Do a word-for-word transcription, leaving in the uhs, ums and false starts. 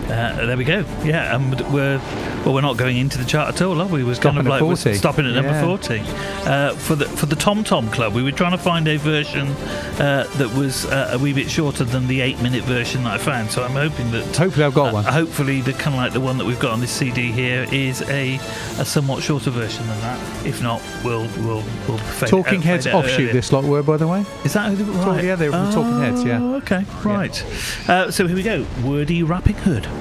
Uh, there we go. Yeah, and we're well. We're not going into the chart at all, are we? We're Stopping kind of at like we're forty. stopping at number Yeah. forty. Uh, for the for the Tom Tom Club, we were trying to find a version uh, that was uh, a wee bit shorter than the eight-minute version that I found. So I'm hoping that Hopefully I've got uh, one. Hopefully, the kind of like the one that we've got on this C D here is a, a somewhat shorter version than that. If not, we'll we'll we'll fade Talking it out, Heads fade it out offshoot earlier. this lot were, by the way. Is that who they were? Right. Yeah, they were from Talking Heads, yeah. Oh, okay, right. Uh, so here we go. Wordy Wrapping Hood.